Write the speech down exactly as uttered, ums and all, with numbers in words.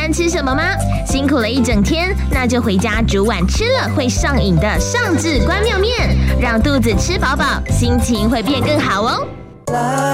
餐吃什么吗？辛苦了一整天，那就回家煮碗吃了会上瘾的上至关庙面，让肚子吃饱饱，心情会变更好哦。